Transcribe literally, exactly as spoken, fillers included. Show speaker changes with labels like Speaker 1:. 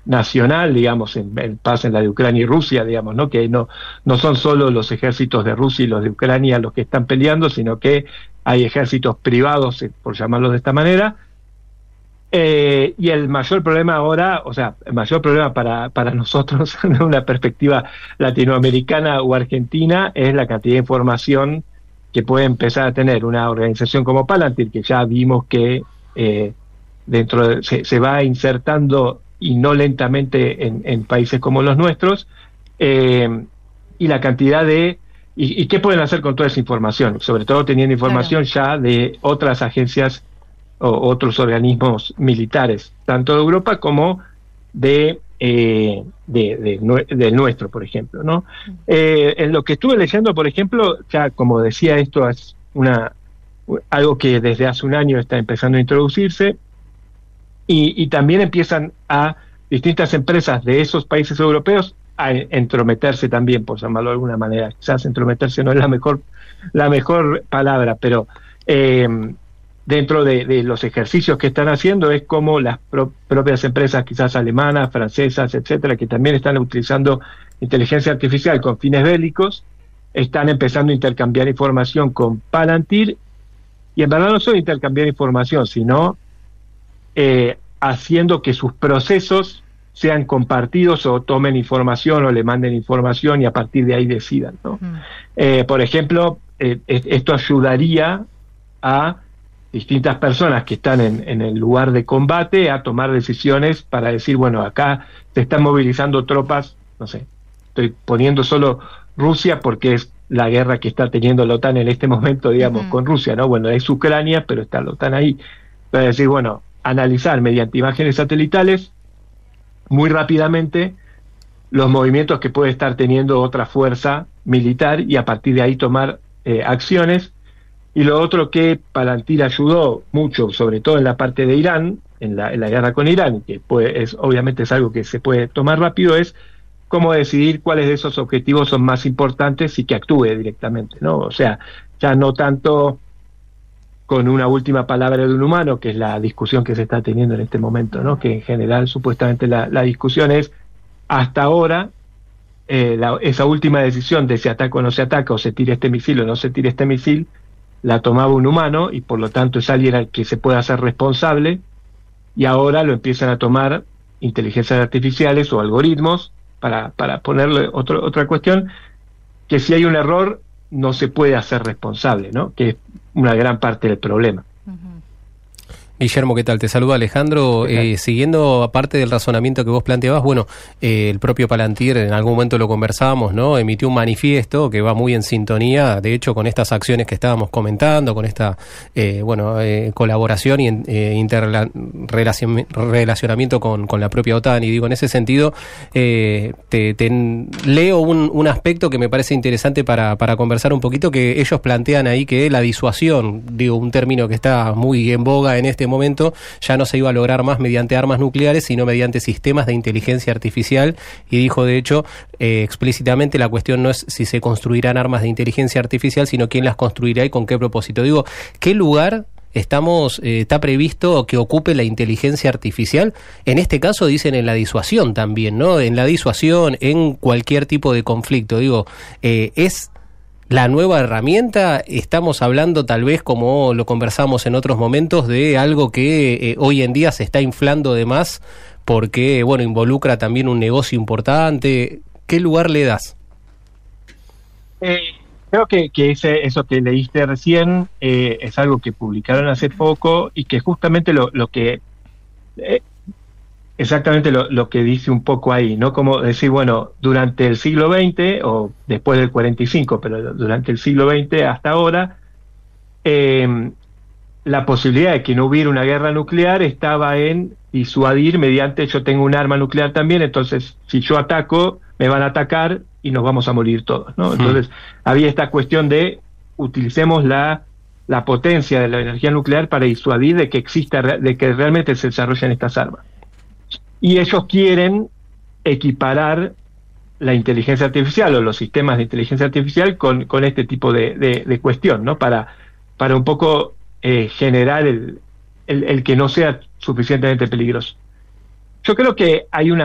Speaker 1: nacional, digamos, en, en paz en la de Ucrania y Rusia, digamos, ¿no? Que no, no son solo los ejércitos de Rusia y los de Ucrania los que están peleando, sino que hay ejércitos privados, por llamarlos de esta manera. Eh, y el mayor problema ahora, o sea, el mayor problema para, para nosotros, de una perspectiva latinoamericana o argentina, es la cantidad de información que puede empezar a tener una organización como Palantir, que ya vimos que eh, dentro de, se, se va insertando y no lentamente en, en países como los nuestros, eh, y la cantidad de... Y, ¿Y qué pueden hacer con toda esa información? Sobre todo teniendo información claro. ya de otras agencias o otros organismos militares, tanto de Europa como de, eh, de, de, de nuestro, por ejemplo, ¿no? Eh, en lo que estuve leyendo, por ejemplo, ya como decía, esto es una algo que desde hace un año está empezando a introducirse, y, y también empiezan a distintas empresas de esos países europeos a entrometerse también, por llamarlo de alguna manera. Quizás entrometerse no es la mejor, la mejor palabra, pero eh, dentro de, de los ejercicios que están haciendo es como las pro, propias empresas, quizás alemanas, francesas, etcétera, que también están utilizando inteligencia artificial con fines bélicos, están empezando a intercambiar información con Palantir, y en verdad no solo intercambiar información, sino eh, haciendo que sus procesos sean compartidos o tomen información o le manden información y a partir de ahí decidan, ¿no? Mm. Eh, por ejemplo, eh, esto ayudaría a distintas personas que están en, en el lugar de combate a tomar decisiones para decir, bueno, acá se están movilizando tropas, no sé, estoy poniendo solo Rusia porque es la guerra que está teniendo la OTAN en este momento, digamos, uh-huh. con Rusia, ¿no? Bueno, es Ucrania, pero está la OTAN ahí. Entonces decir, bueno, analizar mediante imágenes satelitales muy rápidamente los movimientos que puede estar teniendo otra fuerza militar y a partir de ahí tomar eh, acciones. Y lo otro que Palantir ayudó mucho, sobre todo en la parte de Irán, en la, en la guerra con Irán, que puede, es, obviamente es algo que se puede tomar rápido, es cómo decidir cuáles de esos objetivos son más importantes y que actúe directamente, ¿no? O sea, ya no tanto con una última palabra de un humano, que es la discusión que se está teniendo en este momento, ¿no? Que en general supuestamente la, la discusión es, hasta ahora, eh, la, esa última decisión de si ataca o no se ataca, o se tira este misil o no se tira este misil, la tomaba un humano y por lo tanto es alguien al que se puede hacer responsable, y ahora lo empiezan a tomar inteligencias artificiales o algoritmos para, para ponerle otro, otra cuestión, que si hay un error no se puede hacer responsable, ¿no? Que es una gran parte del problema.
Speaker 2: Uh-huh. Guillermo, ¿qué tal? Te saluda Alejandro. Eh, siguiendo aparte del razonamiento que vos planteabas, bueno, eh, el propio Palantir, en algún momento lo conversábamos, ¿no? Emitió un manifiesto que va muy en sintonía, de hecho, con estas acciones que estábamos comentando, con esta, eh, bueno, eh, colaboración y eh, interrelacionamiento con, con la propia OTAN. Y digo, en ese sentido, eh, te, te leo un, un aspecto que me parece interesante para, para conversar un poquito, que ellos plantean ahí que la disuasión, digo, un término que está muy en boga en este momento, ya no se iba a lograr más mediante armas nucleares, sino mediante sistemas de inteligencia artificial, y dijo de hecho eh, explícitamente, la cuestión no es si se construirán armas de inteligencia artificial, sino quién las construirá y con qué propósito. Digo, ¿qué lugar estamos eh, está previsto que ocupe la inteligencia artificial? En este caso dicen en la disuasión también, ¿no? En la disuasión, en cualquier tipo de conflicto. Digo, eh, es la nueva herramienta. Estamos hablando, tal vez, como lo conversamos en otros momentos, de algo que eh, hoy en día se está inflando de más porque, bueno, involucra también un negocio importante. ¿Qué lugar le das?
Speaker 1: Eh, creo que, que ese, eso que leíste recién eh, es algo que publicaron hace poco y que justamente lo, lo que... Eh, exactamente lo, lo que dice un poco ahí, ¿no? Como decir, bueno, durante el siglo veinte, o después del cuarenta y cinco, pero durante el siglo veinte hasta ahora, eh, la posibilidad de que no hubiera una guerra nuclear estaba en disuadir mediante, yo tengo un arma nuclear también, entonces si yo ataco, me van a atacar y nos vamos a morir todos, ¿no? Entonces, hmm. había esta cuestión de utilicemos la, la potencia de la energía nuclear para disuadir de que exista, de que realmente se desarrollen estas armas. Y ellos quieren equiparar la inteligencia artificial o los sistemas de inteligencia artificial con, con este tipo de, de, de cuestión, ¿no? Para, para un poco eh, generar el, el, el que no sea suficientemente peligroso. Yo creo que hay una